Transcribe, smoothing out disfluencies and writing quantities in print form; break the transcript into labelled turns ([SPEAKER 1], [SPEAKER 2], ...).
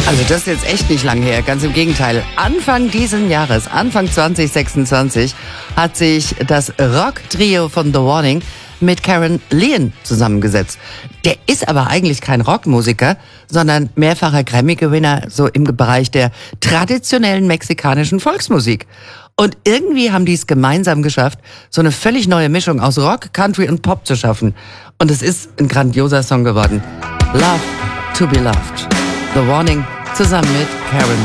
[SPEAKER 1] Also das ist jetzt echt nicht lang her, ganz im Gegenteil. Anfang diesen Jahres, Anfang 2026, hat sich das Rock-Trio von The Warning mit Karen Leon zusammengesetzt. Der ist aber eigentlich kein Rockmusiker, sondern mehrfacher Grammy-Gewinner so im Bereich der traditionellen mexikanischen Volksmusik. Und irgendwie haben die es gemeinsam geschafft, so eine völlig neue Mischung aus Rock, Country und Pop zu schaffen. Und es ist ein grandioser Song geworden. Love to be Loved. The Warning zusammen mit Karen